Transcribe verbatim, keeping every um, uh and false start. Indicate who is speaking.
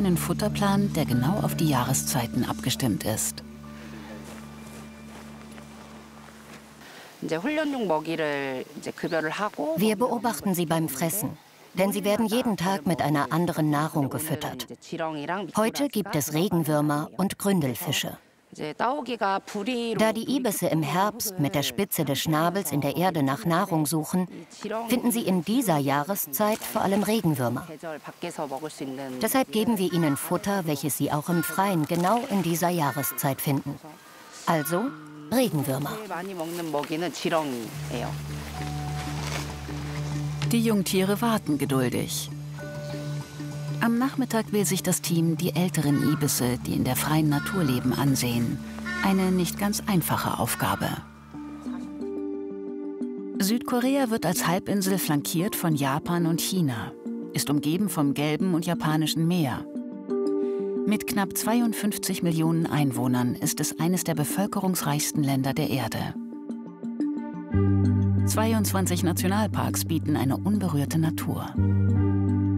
Speaker 1: einen Futterplan, der genau auf die Jahreszeiten abgestimmt ist.
Speaker 2: Wir beobachten sie beim Fressen, denn sie werden jeden Tag mit einer anderen Nahrung gefüttert. Heute gibt es Regenwürmer und Gründelfische. Da die Ibisse im Herbst mit der Spitze des Schnabels in der Erde nach Nahrung suchen, finden sie in dieser Jahreszeit vor allem Regenwürmer. Deshalb geben wir ihnen Futter, welches sie auch im Freien genau in dieser Jahreszeit finden. Also Regenwürmer.
Speaker 1: Die Jungtiere warten geduldig. Am Nachmittag will sich das Team die älteren Ibisse, die in der freien Natur leben, ansehen. Eine nicht ganz einfache Aufgabe. Südkorea wird als Halbinsel flankiert von Japan und China, ist umgeben vom Gelben und Japanischen Meer. Mit knapp zweiundfünfzig Millionen Einwohnern ist es eines der bevölkerungsreichsten Länder der Erde. zweiundzwanzig Nationalparks bieten eine unberührte Natur.